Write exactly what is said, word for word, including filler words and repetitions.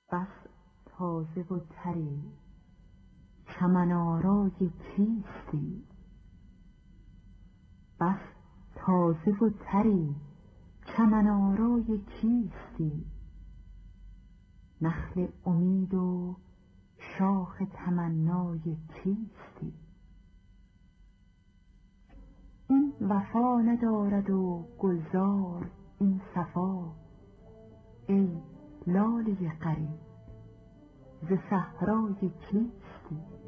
بس تازه و تری چمن آرای کیستی؟ بس تازه و تری چمن آرای کیستی؟ نخل امید و شاخ تمنای کیستی؟ این وفا ندارد و گلزار این صفا، ای لاله غریب ز صحرای کیستی؟